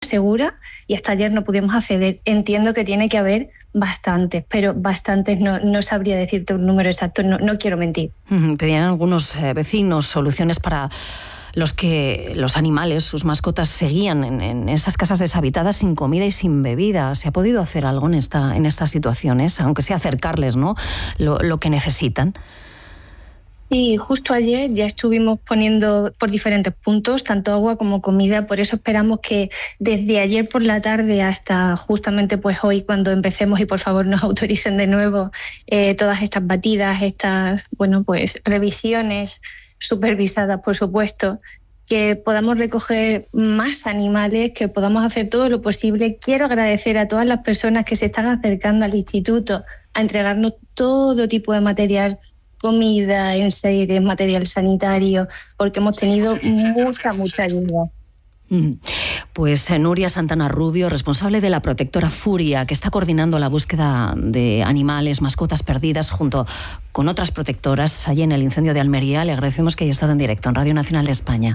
segura y hasta ayer no pudimos acceder. Entiendo que tiene que haber bastantes, pero bastantes no sabría decirte un número exacto, no quiero mentir. Pedían algunos vecinos soluciones para los animales, sus mascotas, seguían en esas casas deshabitadas sin comida y sin bebida. ¿Se ha podido hacer algo en estas situaciones, aunque sea acercarles, ¿no?, lo que necesitan? Sí, justo ayer ya estuvimos poniendo por diferentes puntos tanto agua como comida, por eso esperamos que desde ayer por la tarde hasta justamente pues hoy cuando empecemos y por favor nos autoricen de nuevo todas estas batidas, estas pues revisiones supervisadas por supuesto, que podamos recoger más animales, que podamos hacer todo lo posible. Quiero agradecer a todas las personas que se están acercando al instituto a entregarnos todo tipo de material, comida, enseres, material sanitario, porque hemos tenido mucha ayuda. Pues Nuria Santana Rubio, responsable de la protectora Furia, que está coordinando la búsqueda de animales, mascotas perdidas, junto con otras protectoras allí en el incendio de Almería. Le agradecemos que haya estado en directo en Radio Nacional de España.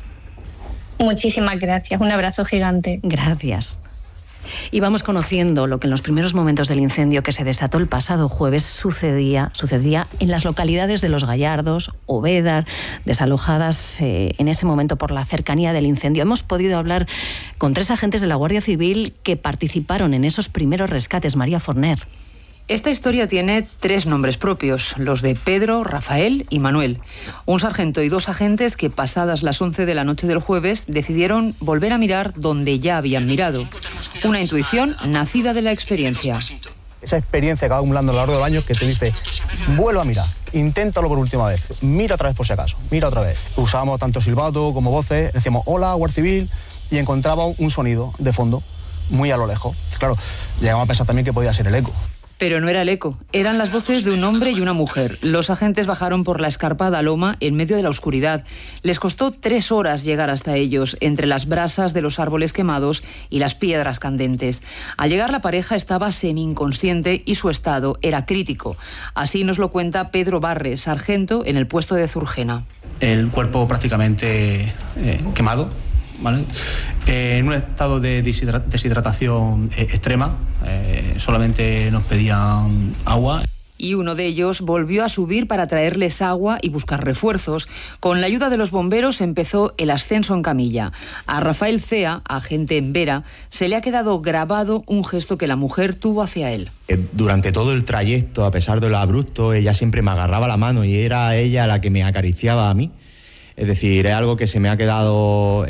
Muchísimas gracias, un abrazo gigante. Gracias. Y vamos conociendo lo que en los primeros momentos del incendio que se desató el pasado jueves sucedía en las localidades de Los Gallardos, Úbeda, desalojadas en ese momento por la cercanía del incendio. Hemos podido hablar con 3 agentes de la Guardia Civil que participaron en esos primeros rescates. María Forner. Esta historia tiene 3 nombres propios, los de Pedro, Rafael y Manuel. Un sargento y 2 agentes que, pasadas las 11 de la noche del jueves, decidieron volver a mirar donde ya habían mirado. Una intuición nacida de la experiencia. Esa experiencia que va acumulando a lo largo del año que te dice, vuelve a mirar, inténtalo por última vez, mira otra vez por si acaso, mira otra vez. Usábamos tanto silbato como voces, decíamos hola, Guardia Civil, y encontrábamos un sonido de fondo, muy a lo lejos. Claro, llegamos a pensar también que podía ser el eco. Pero no era el eco, eran las voces de un hombre y una mujer. Los agentes bajaron por la escarpada loma en medio de la oscuridad. Les costó 3 horas llegar hasta ellos, entre las brasas de los árboles quemados y las piedras candentes. Al llegar la pareja estaba semi-inconsciente y su estado era crítico. Así nos lo cuenta Pedro Barre, sargento en el puesto de Zurgena. El cuerpo prácticamente quemado, ¿vale? En un estado de deshidratación extrema, solamente nos pedían agua. Y uno de ellos volvió a subir para traerles agua y buscar refuerzos. Con la ayuda de los bomberos empezó el ascenso en camilla. A Rafael Cea, agente en Vera, se le ha quedado grabado un gesto que la mujer tuvo hacia él. Durante todo el trayecto, a pesar de lo abrupto, ella siempre me agarraba la mano y era ella la que me acariciaba a mí. Es decir, es algo que se me ha quedado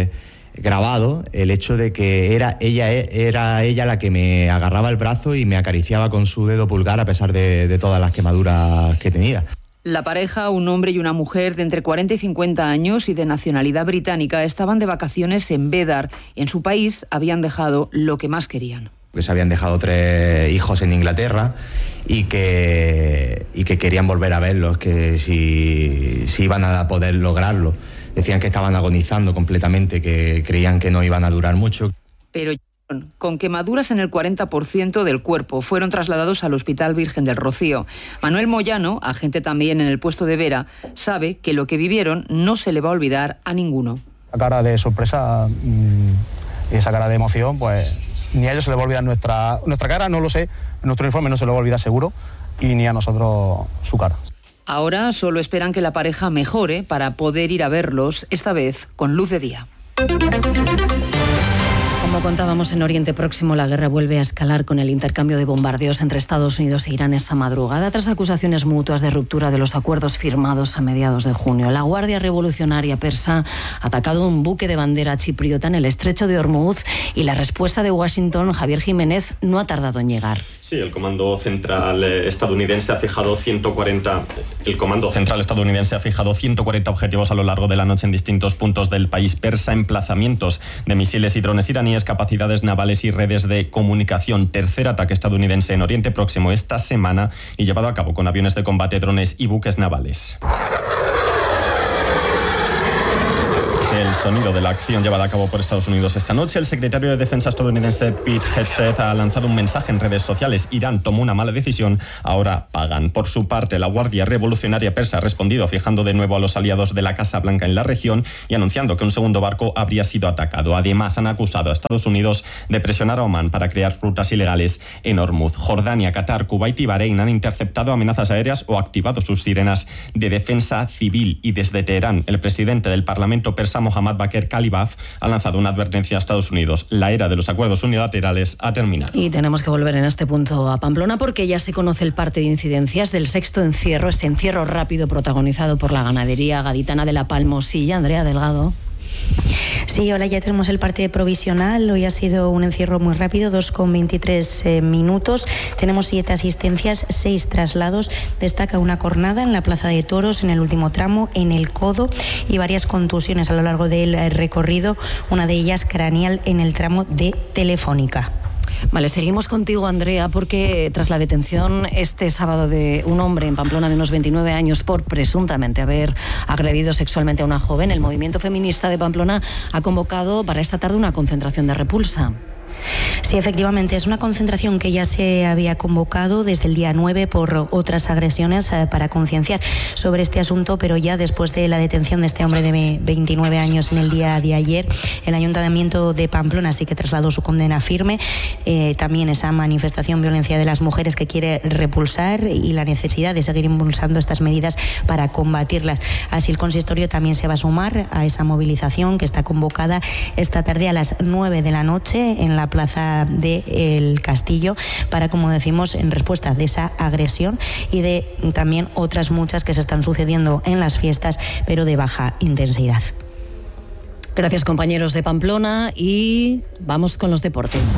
grabado, el hecho de que era ella la que me agarraba el brazo y me acariciaba con su dedo pulgar a pesar de todas las quemaduras que tenía. La pareja, un hombre y una mujer de entre 40 y 50 años y de nacionalidad británica, estaban de vacaciones en Bédar. En su país habían dejado lo que más querían. Que se habían dejado 3 hijos en Inglaterra y que querían volver a verlos, que si iban a poder lograrlo. Decían que estaban agonizando completamente, que creían que no iban a durar mucho. Pero con quemaduras en el 40% del cuerpo, fueron trasladados al Hospital Virgen del Rocío. Manuel Moyano, agente también en el puesto de Vera, sabe que lo que vivieron no se le va a olvidar a ninguno. La cara de sorpresa y esa cara de emoción, pues ni a ellos se les va a olvidar nuestra cara, no lo sé, nuestro uniforme no se les va a olvidar seguro, y ni a nosotros su cara. Ahora solo esperan que la pareja mejore para poder ir a verlos, esta vez con luz de día. Como contábamos, en Oriente Próximo, la guerra vuelve a escalar con el intercambio de bombardeos entre Estados Unidos e Irán esta madrugada, tras acusaciones mutuas de ruptura de los acuerdos firmados a mediados de junio. La Guardia Revolucionaria Persa ha atacado un buque de bandera chipriota en el estrecho de Hormuz y la respuesta de Washington, Javier Jiménez, no ha tardado en llegar. Sí, el Comando Central estadounidense ha fijado 140 objetivos a lo largo de la noche en distintos puntos del país persa, emplazamientos de misiles y drones iraníes, capacidades navales y redes de comunicación. Tercer ataque estadounidense en Oriente Próximo esta semana y llevado a cabo con aviones de combate, drones y buques navales. El sonido de la acción llevada a cabo por Estados Unidos esta noche. El secretario de Defensa estadounidense Pete Hegseth ha lanzado un mensaje en redes sociales. Irán tomó una mala decisión, ahora pagan. Por su parte, la Guardia Revolucionaria Persa ha respondido fijando de nuevo a los aliados de la Casa Blanca en la región y anunciando que un segundo barco habría sido atacado. Además, han acusado a Estados Unidos de presionar a Omán para crear rutas ilegales en Hormuz. Jordania, Qatar, Kuwait y Bahrein han interceptado amenazas aéreas o activado sus sirenas de defensa civil. Y desde Teherán, el presidente del Parlamento persa, Mohammad Bakr Kalibaf, ha lanzado una advertencia a Estados Unidos. La era de los acuerdos unilaterales ha terminado. Y tenemos que volver en este punto a Pamplona porque ya se conoce el parte de incidencias del sexto encierro, ese encierro rápido protagonizado por la ganadería gaditana de La Palmosilla. Andrea Delgado. Sí, hola, ya tenemos el parte provisional. Hoy ha sido un encierro muy rápido, 2,23 minutos. Tenemos 7 asistencias, 6 traslados. Destaca una cornada en la Plaza de Toros, en el último tramo, en el codo, y varias contusiones a lo largo del recorrido, una de ellas craneal en el tramo de Telefónica. Vale, seguimos contigo, Andrea, porque tras la detención este sábado de un hombre en Pamplona de unos 29 años por presuntamente haber agredido sexualmente a una joven, el movimiento feminista de Pamplona ha convocado para esta tarde una concentración de repulsa. Sí, efectivamente, es una concentración que ya se había convocado desde el día 9 por otras agresiones para concienciar sobre este asunto, pero ya después de la detención de este hombre de 29 años en el día de ayer, el Ayuntamiento de Pamplona sí que trasladó su condena firme, también esa manifestación violencia de las mujeres que quiere repulsar y la necesidad de seguir impulsando estas medidas para combatirlas. Así el consistorio también se va a sumar a esa movilización que está convocada esta tarde a las 9 de la noche en la plaza del Castillo para, como decimos, en respuesta de esa agresión y de también otras muchas que se están sucediendo en las fiestas, pero de baja intensidad. Gracias, compañeros de Pamplona, y vamos con los deportes.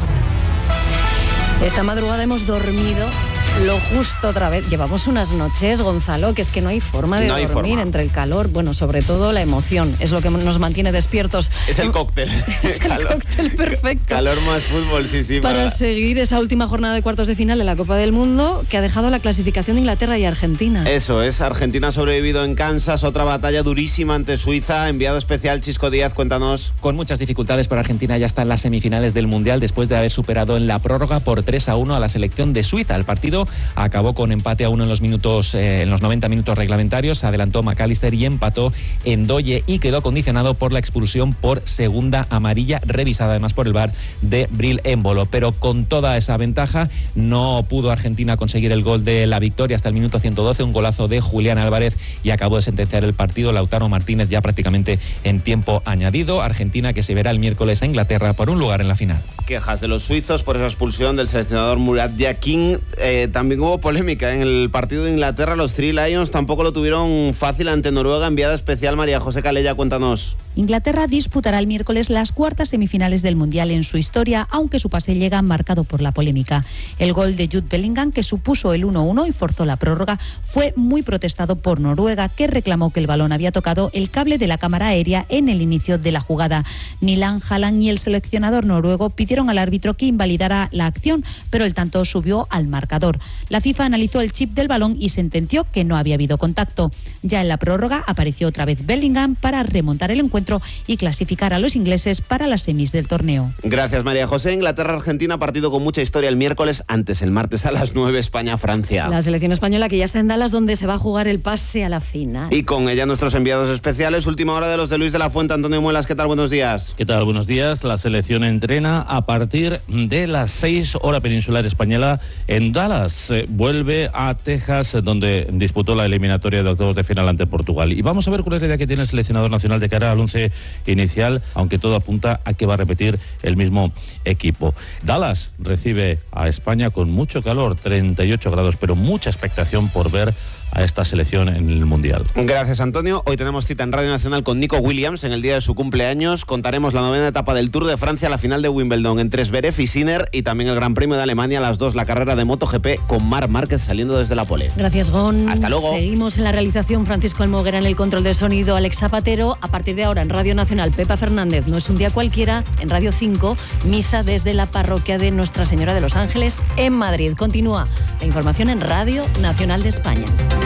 Esta madrugada hemos dormido lo justo otra vez. Llevamos unas noches, Gonzalo, que es que no hay forma de dormir entre el calor. Bueno, sobre todo la emoción es lo que nos mantiene despiertos. Es el cóctel. Es el cóctel perfecto. Calor más fútbol, sí. Para seguir esa última jornada de cuartos de final de la Copa del Mundo que ha dejado la clasificación de Inglaterra y Argentina. Eso es, Argentina ha sobrevivido en Kansas, otra batalla durísima ante Suiza. Enviado especial Chisco Díaz, cuéntanos. Con muchas dificultades, pero Argentina ya está en las semifinales del Mundial después de haber superado en la prórroga por 3-1 a la selección de Suiza. El partido acabó con empate a 1 en los 90 minutos reglamentarios. Adelantó McAllister y empató Ndoye y quedó condicionado por la expulsión por segunda amarilla, revisada además por el VAR, de Bril Embolo. Pero con toda esa ventaja no pudo Argentina conseguir el gol de la victoria hasta el minuto 112, un golazo de Julián Álvarez, y acabó de sentenciar el partido Lautaro Martínez ya prácticamente en tiempo añadido. Argentina que se verá el miércoles a Inglaterra por un lugar en la final. Quejas de los suizos por esa expulsión del seleccionador Murat Yakin. También hubo polémica en el partido de Inglaterra. Los Three Lions tampoco lo tuvieron fácil ante Noruega. Enviada especial María José Calella, cuéntanos. Inglaterra disputará el miércoles las cuartas semifinales del Mundial en su historia, aunque su pase llega marcado por la polémica. El gol de Jude Bellingham, que supuso el 1-1 y forzó la prórroga, fue muy protestado por Noruega, que reclamó que el balón había tocado el cable de la cámara aérea en el inicio de la jugada. Ni Lan Haaland ni el seleccionador noruego pidieron al árbitro que invalidara la acción, pero el tanto subió al marcador. La FIFA analizó el chip del balón y sentenció que no había habido contacto. Ya en la prórroga apareció otra vez Bellingham para remontar el encuentro y clasificar a los ingleses para las semis del torneo. Gracias, María José. Inglaterra-Argentina, partido con mucha historia el miércoles, antes el martes a las 9, España-Francia. La selección española que ya está en Dallas, donde se va a jugar el pase a la final. Y con ella nuestros enviados especiales. Última hora de los de Luis de la Fuente. Antonio Muelas, ¿qué tal? Buenos días. ¿Qué tal? Buenos días. La selección entrena a partir de las 6 hora peninsular española en Dallas. Vuelve a Texas, donde disputó la eliminatoria de octavos de final ante Portugal. Y vamos a ver cuál es la idea que tiene el seleccionador nacional de cara al 11 inicial, aunque todo apunta a que va a repetir el mismo equipo. Dallas recibe a España con mucho calor, 38 grados, pero mucha expectación por ver a esta selección en el Mundial. Gracias, Antonio. Hoy tenemos cita en Radio Nacional con Nico Williams en el día de su cumpleaños. Contaremos la 9ª etapa del Tour de Francia, la final de Wimbledon entre Zverev y Sinner, y también el Gran Premio de Alemania, a las 2 la carrera de MotoGP con Marc Márquez saliendo desde la pole. Gracias, Gon. Hasta luego. Seguimos en la realización, Francisco Almoguera en el control de sonido, Alex Zapatero. A partir de ahora en Radio Nacional, Pepa Fernández, No es un día cualquiera. En Radio 5, misa desde la parroquia de Nuestra Señora de los Ángeles en Madrid. Continúa la información en Radio Nacional de España.